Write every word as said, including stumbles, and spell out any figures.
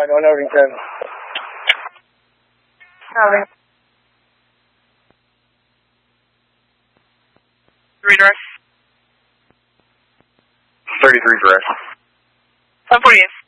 one, one Irvington. Copy. Redirect. thirty-three direct. one forty-eight.